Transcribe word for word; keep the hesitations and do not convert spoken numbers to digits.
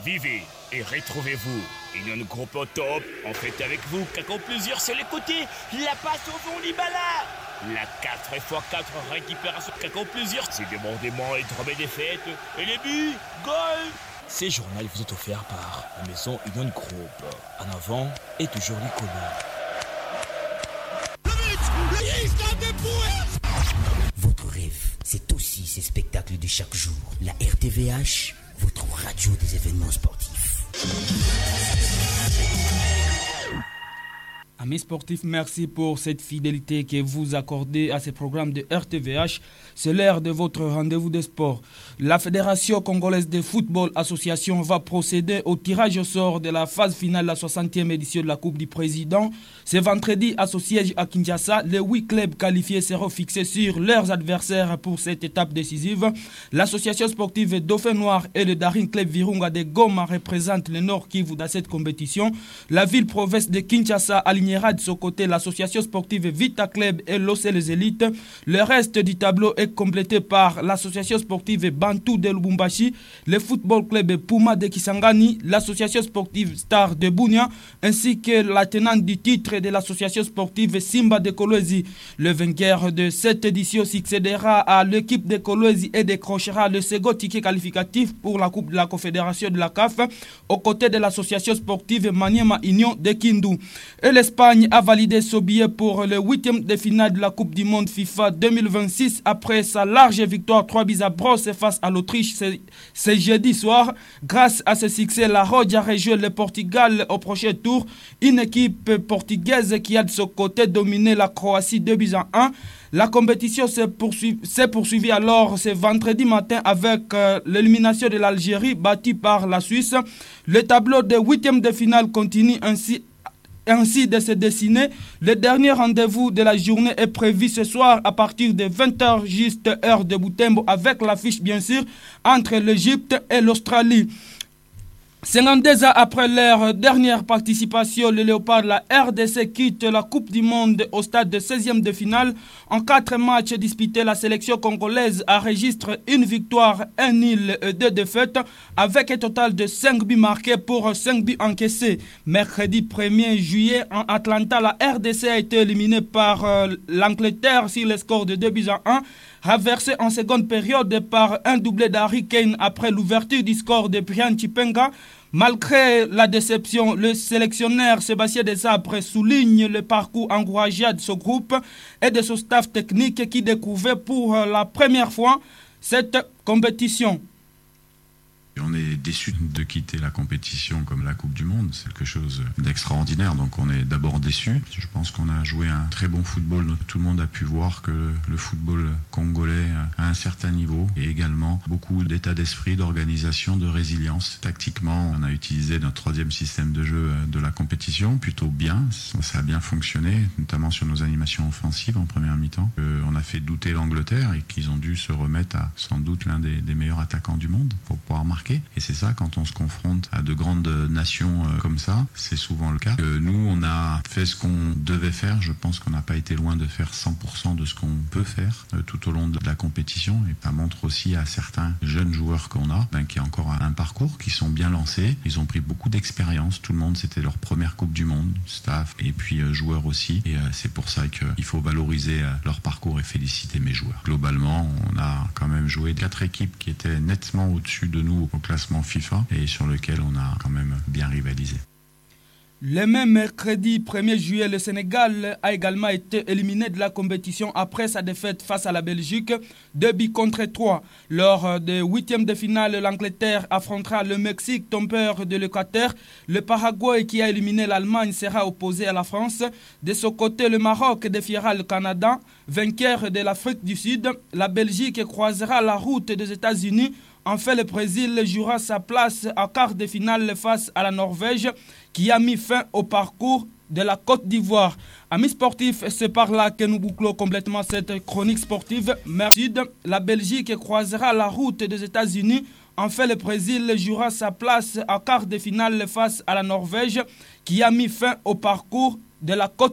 Vivez et retrouvez-vous. Union Groupe au top. En fait avec vous, Kako plusieurs c'est les côtés. La passe au fond Libala. La quatre fois quatre récupération Kako plusieurs. C'est débordement et drame des fêtes. Et les buts, goal. Ces journaux vous est offert par la maison Union Group. En avant et toujours l'icône. Votre rêve, c'est aussi ces spectacles de chaque jour. La R T V H, votre radio des événements sportifs. Amis sportifs, merci pour cette fidélité que vous accordez à ces programmes de R T V H. C'est l'heure de votre rendez-vous de sport. La Fédération congolaise de football association va procéder au tirage au sort de la phase finale de la soixantième édition de la Coupe du Président. Ce vendredi, à son siège à Kinshasa, les huit clubs qualifiés seront fixés sur leurs adversaires pour cette étape décisive. L'association sportive Dauphin Noir et le Daring Club Virunga de Goma représentent le Nord Kivu dans cette compétition. La ville-province de Kinshasa alignera de son côté l'association sportive Vita Club et l'O C les Élites. Le reste du tableau est complété par l'association sportive Bantou de Lubumbashi, le football club Puma de Kisangani, l'association sportive Star de Bunia, ainsi que la tenante du titre de l'association sportive Simba de Kolwezi. Le vainqueur de cette édition succédera à l'équipe de Kolwezi et décrochera le second ticket qualificatif pour la Coupe de la Confédération de la C A F aux côtés de l'association sportive Maniema Union de Kindu. Et l'Espagne a validé son billet pour le huitième de finale de la Coupe du Monde FIFA deux mille vingt-six après sa large victoire trois buts à brosse face à l'Autriche ce, ce jeudi soir. Grâce à ce succès, la Roja rejoint le Portugal au prochain tour. Une équipe portugaise qui a de son côté dominé la Croatie deux buts à un. La compétition s'est poursuivie, s'est poursuivie alors ce vendredi matin avec euh, l'élimination de l'Algérie battue par la Suisse. Le tableau des huitièmes de finale continue ainsi Ainsi de se dessiner. Le dernier rendez-vous de la journée est prévu ce soir à partir de vingt heures juste heure de Butembo avec l'affiche bien sûr entre l'Égypte et l'Australie. cinquante-deux ans après leur dernière participation, le Léopard de la R D C quitte la Coupe du Monde au stade de seizième de finale. En quatre matchs disputés, la sélection congolaise enregistre une victoire, un nul et deux défaites avec un total de cinq buts marqués pour cinq buts encaissés. Mercredi premier juillet, en Atlanta, la R D C a été éliminée par euh, l'Angleterre sur le score de deux buts à un. Raversé en seconde période par un doublé d'Harry Kane après l'ouverture du score de Brian Chipenga. Malgré la déception, le sélectionneur Sébastien Desabre souligne le parcours encourageant de ce groupe et de son staff technique qui découvrait pour la première fois cette compétition. On est déçu de quitter la compétition comme la Coupe du Monde, c'est quelque chose d'extraordinaire, donc on est d'abord déçu. Je pense qu'on a joué un très bon football, tout le monde a pu voir que le football congolais a un certain niveau et également beaucoup d'état d'esprit, d'organisation, de résilience. Tactiquement, on a utilisé notre troisième système de jeu de la compétition plutôt bien, ça a bien fonctionné, notamment sur nos animations offensives en première mi-temps. On a fait douter l'Angleterre et qu'ils ont dû se remettre à sans doute l'un des, des meilleurs attaquants du monde pour pouvoir marquer. Et c'est ça, quand on se confronte à de grandes nations euh, comme ça, c'est souvent le cas. Euh, nous, on a fait ce qu'on devait faire. Je pense qu'on n'a pas été loin de faire cent pour cent de ce qu'on peut faire euh, tout au long de la compétition. Et ça montre aussi à certains jeunes joueurs qu'on a, ben, qui ont encore un parcours, qui sont bien lancés. Ils ont pris beaucoup d'expérience. Tout le monde, c'était leur première Coupe du Monde, staff et puis euh, joueurs aussi. Et euh, c'est pour ça qu'il faut valoriser euh, leur parcours et féliciter mes joueurs. Globalement, on a quand même joué quatre équipes qui étaient nettement au-dessus de nous au classement FIFA et sur lequel on a quand même bien rivalisé. Le même mercredi premier juillet, le Sénégal a également été éliminé de la compétition après sa défaite face à la Belgique, deux buts contre trois. Lors des huitièmes de finale, l'Angleterre affrontera le Mexique, tombeur de l'Équateur. Le Paraguay, qui a éliminé l'Allemagne, sera opposé à la France. De son côté, le Maroc défiera le Canada, vainqueur de l'Afrique du Sud. La Belgique croisera la route des États-Unis. Enfin, le Brésil jouera sa place à quart de finale face à la Norvège, qui a mis fin au parcours de la Côte d'Ivoire. Amis sportifs, c'est par là que nous bouclons complètement cette chronique sportive. Merci. La Belgique croisera la route des États-Unis. Enfin, le Brésil jouera sa place à quart de finale face à la Norvège, qui a mis fin au parcours de la Côte